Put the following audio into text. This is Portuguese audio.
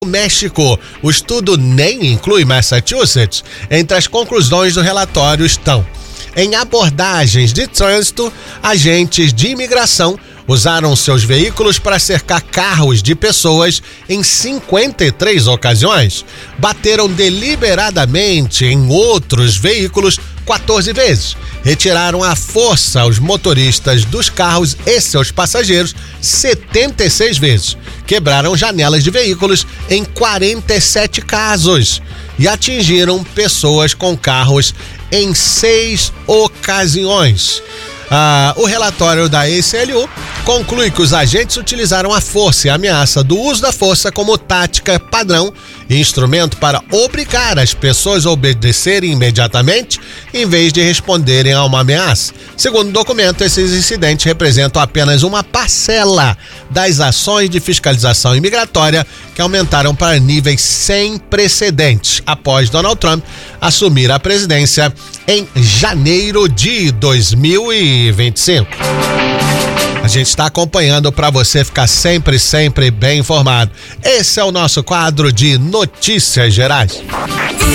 México. O estudo nem inclui Massachusetts. Entre as conclusões do relatório estão: em abordagens de trânsito, agentes de imigração usaram seus veículos para cercar carros de pessoas em 53 ocasiões. Bateram deliberadamente em outros veículos 14 vezes. Retiraram à força os motoristas dos carros e seus passageiros 76 vezes. Quebraram janelas de veículos em 47 casos. E atingiram pessoas com carros em 6 ocasiões. O relatório da ACLU conclui que os agentes utilizaram a força e a ameaça do uso da força como tática padrão e instrumento para obrigar as pessoas a obedecerem imediatamente em vez de responderem a uma ameaça. Segundo o documento, esses incidentes representam apenas uma parcela das ações de fiscalização imigratória que aumentaram para níveis sem precedentes após Donald Trump assumir a presidência em janeiro de 2025. A gente está acompanhando para você ficar sempre bem informado. Esse é o nosso quadro de Notícias Gerais.